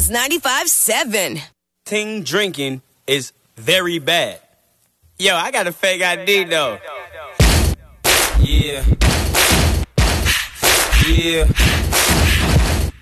Jams 95.7. Ting drinking is very bad. Yo, I got a fake ID though. Yeah. Yeah.